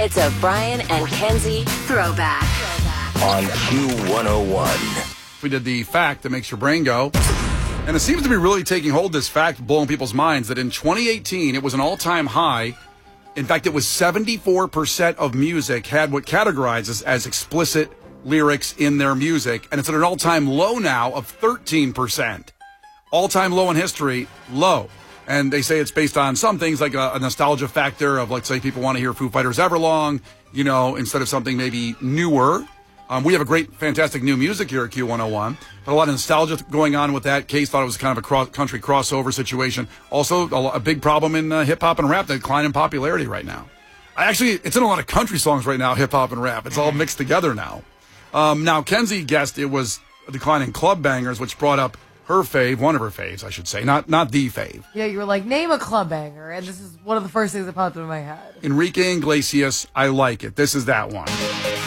It's a Brian and Kenzie throwback. On Q101. We did the fact that makes your brain go. And it seems to be really taking hold, this fact, blowing people's minds, that in 2018, it was an all-time high. In fact, it was 74% of music had what categorizes as explicit lyrics in their music. And it's at an all-time low now of 13%. All-time low in history, low. And they say it's based on some things like a nostalgia factor of, let's say, people want to hear Foo Fighters Everlong, instead of something maybe newer. We have a great, fantastic new music here at Q101, but a lot of nostalgia going on with that. Case thought it was kind of a country crossover situation. Also, a big problem in hip-hop and rap, the decline in popularity right now. It's in a lot of country songs right now, hip-hop and rap. It's all mixed together now. Now, Kenzie guessed it was a decline in club bangers, which brought up her fave, one of her faves, I should say, not the fave. Yeah, you were like, name a club banger, and this is one of the first things that popped into my head. Enrique Iglesias, I Like It. This is that one.